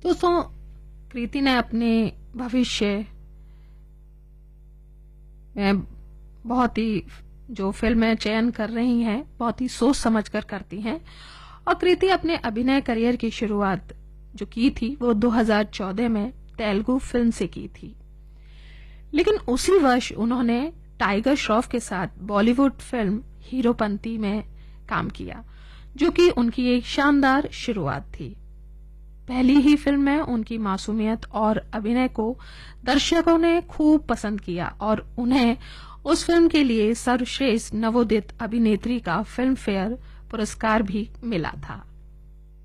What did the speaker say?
दोस्तों, कृति ने अपने भविष्य में बहुत ही जो फिल्में चयन कर रही हैं बहुत ही सोच समझ कर करती हैं। और कृति अपने अभिनय करियर की शुरुआत जो की थी वो 2014 में तेलुगु फिल्म से की थी, लेकिन उसी वर्ष उन्होंने टाइगर श्रॉफ के साथ बॉलीवुड फिल्म हीरोपंती में काम किया, जो कि उनकी एक शानदार शुरुआत थी। पहली ही फिल्म में उनकी मासूमियत और अभिनय को दर्शकों ने खूब पसंद किया और उन्हें उस फिल्म के लिए सर्वश्रेष्ठ नवोदित अभिनेत्री का फिल्म फेयर पुरस्कार भी मिला था।